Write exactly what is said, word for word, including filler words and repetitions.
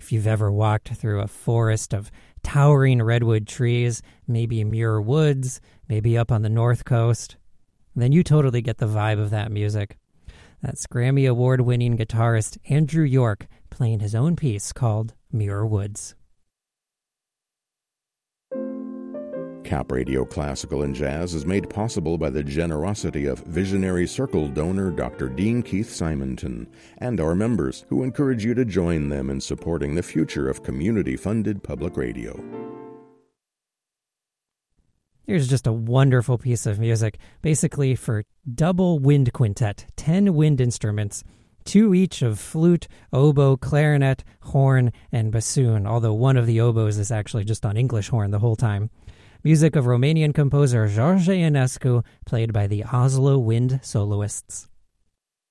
If you've ever walked through a forest of towering redwood trees, maybe Muir Woods, maybe up on the North Coast, then you totally get the vibe of that music. That's Grammy Award-winning guitarist Andrew York playing his own piece called Muir Woods. Cap Radio Classical and Jazz is made possible by the generosity of Visionary Circle donor Doctor Dean Keith Simonton and our members, who encourage you to join them in supporting the future of community-funded public radio. Here's just a wonderful piece of music, basically for double wind quintet, ten wind instruments, two each of flute, oboe, clarinet, horn, and bassoon, although one of the oboes is actually just on English horn the whole time. Music of Romanian composer George Ionescu, played by the Oslo Wind Soloists.